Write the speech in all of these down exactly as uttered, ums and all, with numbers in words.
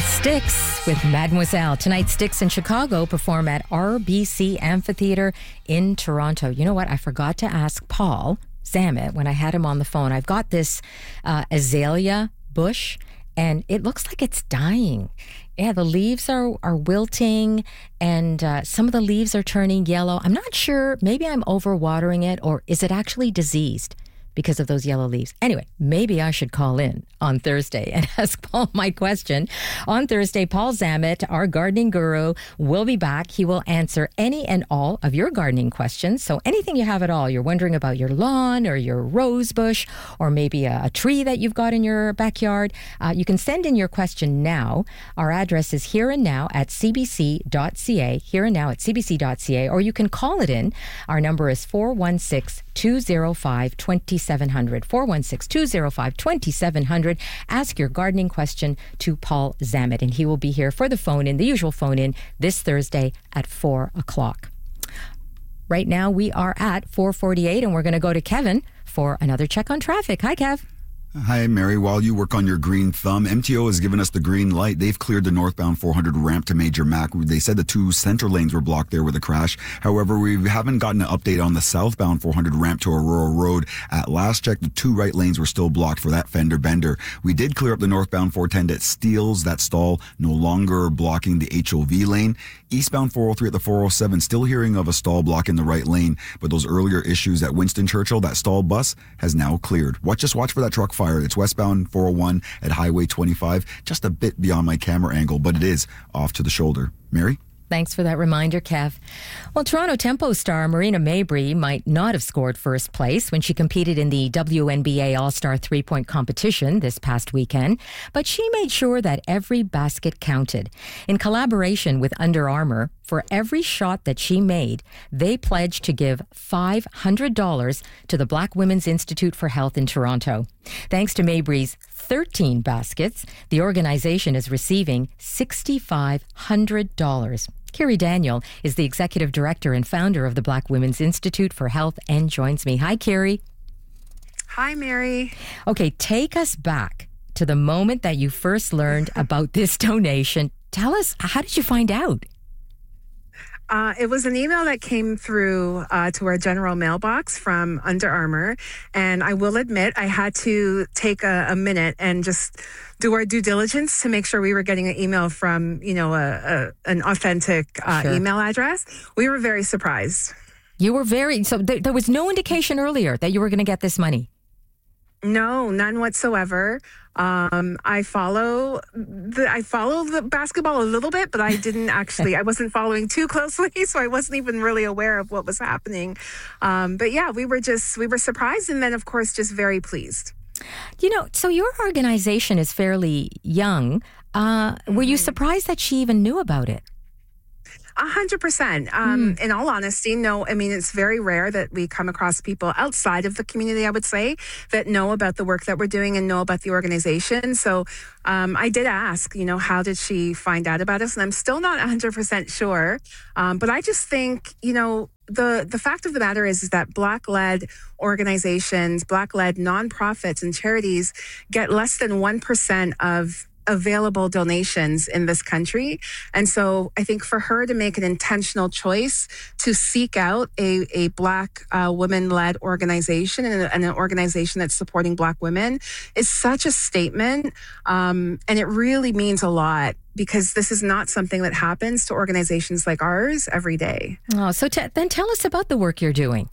Styx with Mademoiselle. Tonight, Styx in Chicago perform at R B C Amphitheater in Toronto. You know what? I forgot to ask Paul Zammit when I had him on the phone. I've got this uh, azalea bush, and it looks like it's dying. Yeah, the leaves are, are wilting, and uh, some of the leaves are turning yellow. I'm not sure. Maybe I'm overwatering it, or is it actually diseased because of those yellow leaves? Anyway, maybe I should call in on Thursday and ask Paul my question. On Thursday, Paul Zammit, our gardening guru, will be back. He will answer any and all of your gardening questions. So anything you have at all, you're wondering about your lawn or your rose bush, or maybe a, a tree that you've got in your backyard, uh, you can send in your question now. Our address is here and now at c b c dot c a, here and now at c b c dot c a, or you can call it in. Our number is four one six, two oh five, two seven zero zero, four one six, two oh five, two seven zero zero. Ask your gardening question to Paul Zammit, and he will be here for the phone-in, the usual phone-in, this Thursday at four o'clock. Right now, we are at four forty-eight, and we're going to go to Kevin for another check on traffic. Hi, Kev. Hi, Mary. While you work on your green thumb, M T O has given us the green light. They've cleared the northbound four hundred ramp to Major Mac. They said the two center lanes were blocked there with a crash. However, we haven't gotten an update on the southbound four hundred ramp to Aurora Road. At last check, the two right lanes were still blocked for that fender bender. We did clear up the northbound four ten at Steeles. That stall no longer blocking the H O V lane. Eastbound four oh three at the four oh seven, still hearing of a stall blocking the right lane, but those earlier issues at Winston Churchill, that stall bus has now cleared. Watch, just watch for that truck fire. It's westbound four oh one at Highway twenty-five, just a bit beyond my camera angle, but it is off to the shoulder. Mary? Thanks for that reminder, Kev. Well, Toronto Tempo star Marina Mabrey might not have scored first place when she competed in the W N B A All-Star three-point competition this past weekend, but she made sure that every basket counted. In collaboration with Under Armour, for every shot that she made, they pledged to give five hundred dollars to the Black Women's Institute for Health in Toronto. Thanks to Mabrey's thirteen baskets, the organization is receiving six thousand five hundred dollars. Kiri Daniel is the executive director and founder of the Black Women's Institute for Health and joins me. Hi, Kiri. Hi, Mary. Okay, take us back to the moment that you first learned about this donation. Tell us, how did you find out? Uh, it was an email that came through uh, to our general mailbox from Under Armour. And I will admit, I had to take a, a minute and just do our due diligence to make sure we were getting an email from, you know, a, a, an authentic uh, sure. email address. We were very surprised. You were very, so th- there was no indication earlier that you were going to get this money? No, none whatsoever. Um, I follow the I follow the basketball a little bit, but I didn't actually. I wasn't following too closely, so I wasn't even really aware of what was happening. Um, but yeah, we were just we were surprised, and then of course just very pleased. You know, so your organization is fairly young. Uh, were you surprised that she even knew about it? A hundred percent. Um, mm. In all honesty, no. I mean, it's very rare that we come across people outside of the community, I would say, that know about the work that we're doing and know about the organization. So um, I did ask, you know, how did she find out about us? And I'm still not a hundred percent sure. Um, but I just think, you know, the the fact of the matter is, is that Black-led organizations, Black-led nonprofits and charities get less than one percent of available donations in this country. And so I think for her to make an intentional choice to seek out a, a Black uh, women-led organization and, and an organization that's supporting Black women is such a statement. Um, and it really means a lot, because this is not something that happens to organizations like ours every day. Oh, so t- then tell us about the work you're doing.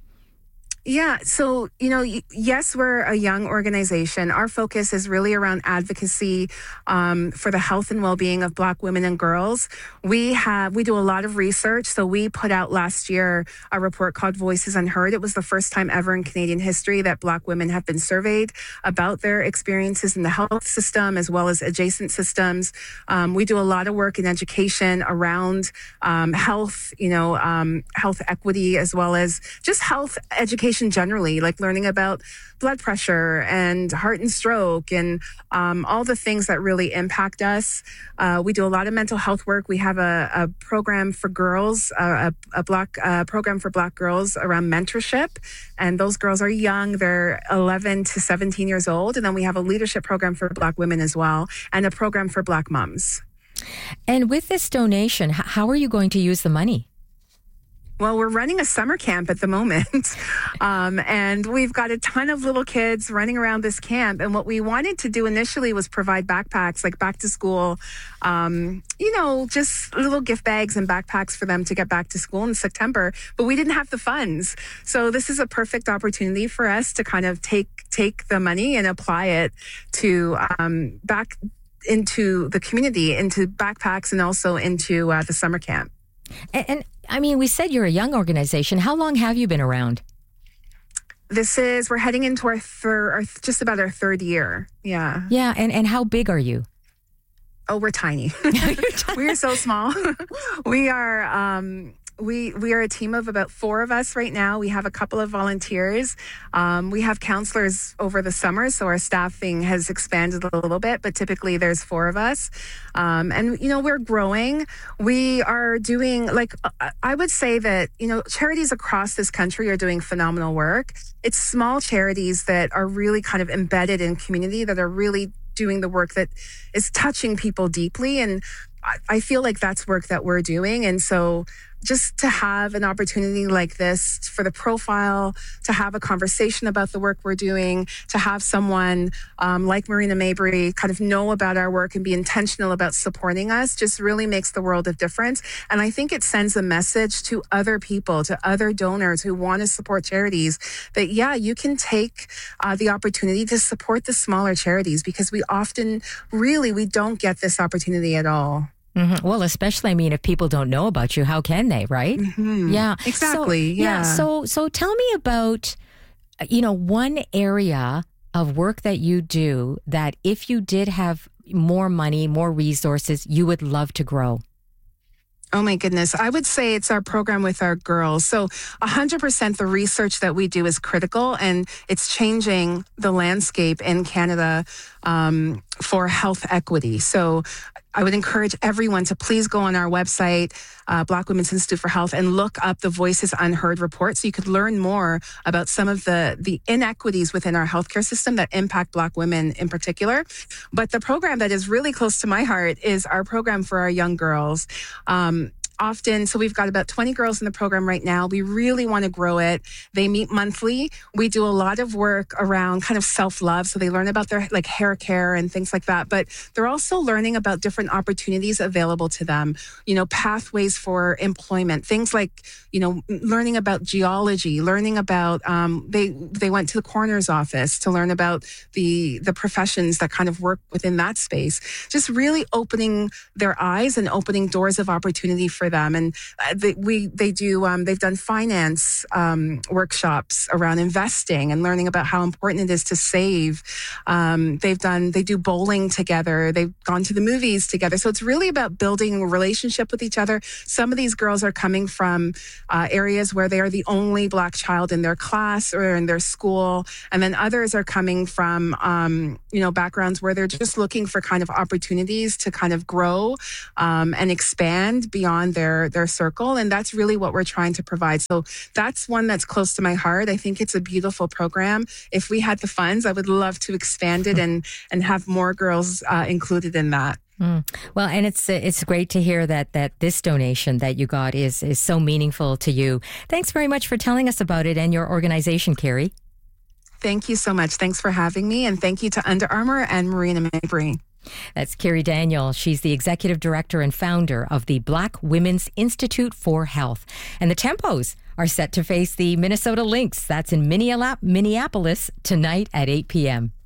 Yeah. So, you know, yes, we're a young organization. Our focus is really around advocacy um, for the health and well-being of Black women and girls. We have, we do a lot of research. So we put out last year a report called Voices Unheard. It was the first time ever in Canadian history that Black women have been surveyed about their experiences in the health system as well as adjacent systems. Um, we do a lot of work in education around um, health, you know, um, health equity, as well as just health education education generally, like learning about blood pressure and heart and stroke and um, all the things that really impact us. Uh, we do a lot of mental health work. We have a, a program for girls, uh, a, a block uh, program for Black girls around mentorship. And those girls are young. They're eleven to seventeen years old. And then we have a leadership program for Black women as well, and a program for Black moms. And with this donation, how are you going to use the money? Well, we're running a summer camp at the moment, um, and we've got a ton of little kids running around this camp. And what we wanted to do initially was provide backpacks, like back to school, um, you know, just little gift bags and backpacks for them to get back to school in September. But we didn't have the funds. So this is a perfect opportunity for us to kind of take take the money and apply it to um, back into the community, into backpacks, and also into uh, the summer camp. And, and I mean, we said you're a young organization. How long have you been around? This is, we're heading into our third, our, just about our third year. Yeah. Yeah. And, and how big are you? Oh, we're tiny. We are so small. we are, um, we, we are a team of about four of us right now. We have a couple of volunteers. Um, we have counselors over the summer, so our staffing has expanded a little bit, but typically there's four of us. Um, and, you know, we're growing. We are doing, like, I would say that, you know, charities across this country are doing phenomenal work. It's small charities that are really kind of embedded in community, that are really doing the work that is touching people deeply. And I, I feel like that's work that we're doing. And so just to have an opportunity like this for the profile, to have a conversation about the work we're doing, to have someone um, like Marina Mabrey kind of know about our work and be intentional about supporting us just really makes the world of difference. And I think it sends a message to other people, to other donors who want to support charities that, yeah, you can take uh, the opportunity to support the smaller charities, because we often really, we don't get this opportunity at all. Mm-hmm. Well, especially, I mean, if people don't know about you, how can they, right? Mm-hmm. Yeah. Exactly. So, yeah. yeah. So, so tell me about, you know, one area of work that you do that if you did have more money, more resources, you would love to grow. Oh my goodness. I would say it's our program with our girls. So one hundred percent the research that we do is critical, and it's changing the landscape in Canada um, for health equity. So I would encourage everyone to please go on our website, uh, Black Women's Institute for Health, and look up the Voices Unheard report so you could learn more about some of the, the inequities within our healthcare system that impact Black women in particular. But the program that is really close to my heart is our program for our young girls. Um, Often, so we've got about twenty girls in the program right now. We really want to grow it. They meet monthly. We do a lot of work around kind of self-love. So they learn about their like hair care and things like that. But they're also learning about different opportunities available to them, you know, pathways for employment, things like, you know, learning about geology, learning about, um, they, they went to the coroner's office to learn about the, the professions that kind of work within that space. Just really opening their eyes and opening doors of opportunity for them. And they, we, they do, um, they've done finance um, workshops around investing and learning about how important it is to save. Um, they've done, they do bowling together. They've gone to the movies together. So it's really about building a relationship with each other. Some of these girls are coming from uh, areas where they are the only Black child in their class or in their school. And then others are coming from, um, you know, backgrounds where they're just looking for kind of opportunities to kind of grow um, and expand beyond their their their circle. And that's really what we're trying to provide. So that's one that's close to my heart. I think it's a beautiful program. If we had the funds, I would love to expand it and and have more girls uh, included in that. Mm. Well, and it's it's great to hear that that this donation that you got is is so meaningful to you. Thanks very much for telling us about it and your organization, Carrie. Thank you so much. Thanks for having me. And thank you to Under Armour and Marina Mabrey. That's Carrie Daniel. She's the executive director and founder of the Black Women's Institute for Health. And the Tempos are set to face the Minnesota Lynx. That's in Minneapolis tonight at eight p.m.